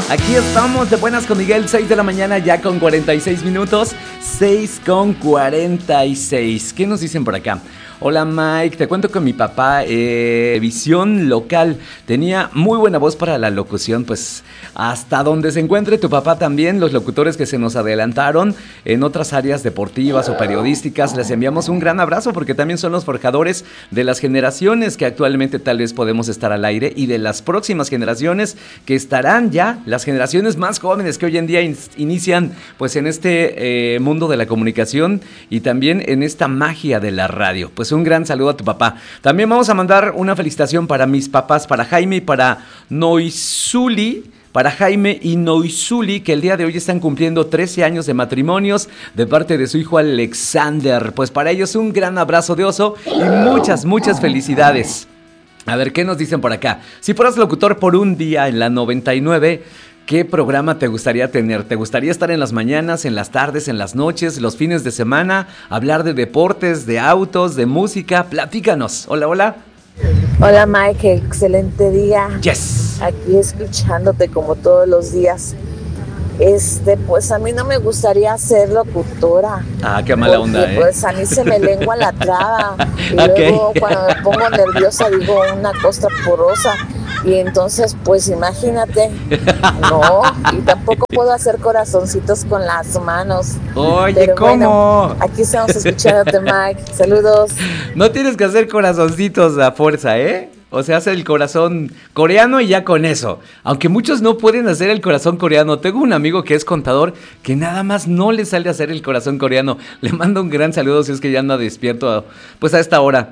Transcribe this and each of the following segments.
Aquí estamos de buenas con Miguel, 6 de la mañana ya con 46 minutos, 6 con 46. ¿Qué nos dicen por acá? Hola Mike, te cuento que mi papá, visión local, tenía muy buena voz para la locución, pues hasta donde se encuentre tu papá también, los locutores que se nos adelantaron en otras áreas deportivas o periodísticas, les enviamos un gran abrazo porque también son los forjadores de las generaciones que actualmente tal vez podemos estar al aire y de las próximas generaciones que estarán ya, las generaciones más jóvenes que hoy en día inician pues en este mundo de la comunicación y también en esta magia de la radio. Pues un gran saludo a tu papá. También vamos a mandar una felicitación para mis papás, para Jaime y para Noizuli. Para Jaime y Noizuli, que el día de hoy están cumpliendo 13 años de matrimonios de parte de su hijo Alexander. Pues para ellos un gran abrazo de oso y muchas, muchas felicidades. A ver, ¿qué nos dicen por acá? Si fueras locutor por un día en la 99... ¿qué programa te gustaría tener? ¿Te gustaría estar en las mañanas, en las tardes, en las noches, los fines de semana? Hablar de deportes, de autos, de música. Platícanos. Hola, hola. Hola Mike, excelente día. Yes. Aquí escuchándote como todos los días. Pues a mí no me gustaría ser locutora. Ah, qué mala onda, Pues a mí se me lengua la traba. Y luego cuando me pongo nerviosa digo una cosa porosa. Y entonces, pues imagínate, no, y tampoco puedo hacer corazoncitos con las manos. Oye, pero ¿cómo? Bueno, aquí estamos escuchándote, Mike. Saludos. No tienes que hacer corazoncitos a fuerza, ¿eh? O sea, hace el corazón coreano y ya con eso. Aunque muchos no pueden hacer el corazón coreano. Tengo un amigo que es contador que nada más no le sale a hacer el corazón coreano. Le mando un gran saludo si es que ya anda despierto, pues a esta hora.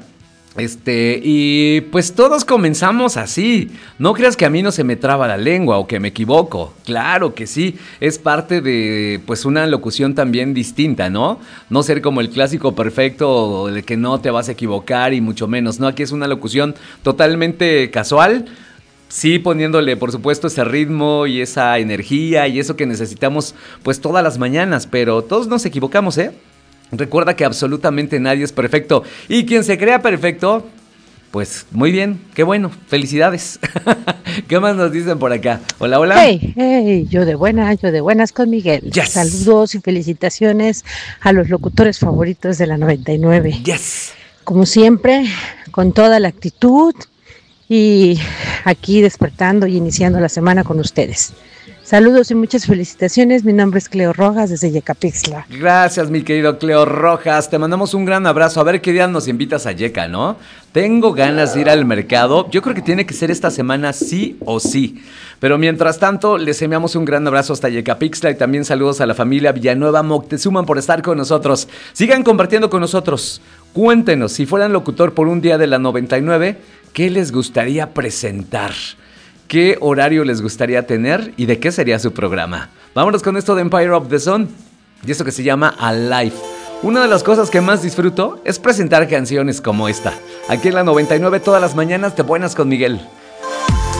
Y pues todos comenzamos así. No creas que a mí no se me traba la lengua o que me equivoco. Claro que sí, es parte de pues una locución también distinta, ¿no? No ser como el clásico perfecto de que no te vas a equivocar y mucho menos, ¿no? Aquí es una locución totalmente casual. Sí, poniéndole por supuesto ese ritmo y esa energía y eso que necesitamos pues todas las mañanas, pero todos nos equivocamos, ¿eh? Recuerda que absolutamente nadie es perfecto. Y quien se crea perfecto, pues muy bien, qué bueno, felicidades. ¿Qué más nos dicen por acá? Hola, hola. Hey, yo de buenas con Miguel. Yes. Saludos y felicitaciones a los locutores favoritos de la 99. Yes. Como siempre, con toda la actitud y aquí despertando y iniciando la semana con ustedes. Saludos y muchas felicitaciones. Mi nombre es Cleo Rojas desde Yecapixtla. Gracias, mi querido Cleo Rojas. Te mandamos un gran abrazo. A ver qué día nos invitas a Yeca, ¿no? Tengo ganas de ir al mercado. Yo creo que tiene que ser esta semana sí o sí. Pero mientras tanto, les enviamos un gran abrazo hasta Yecapixtla y también saludos a la familia Villanueva Moctezuma por estar con nosotros. Sigan compartiendo con nosotros. Cuéntenos, si fueran locutor por un día de la 99, ¿qué les gustaría presentar? ¿Qué horario les gustaría tener y de qué sería su programa? Vámonos con esto de Empire of the Sun y esto que se llama Alive. Una de las cosas que más disfruto es presentar canciones como esta. Aquí en la 99 todas las mañanas te buenas con Miguel.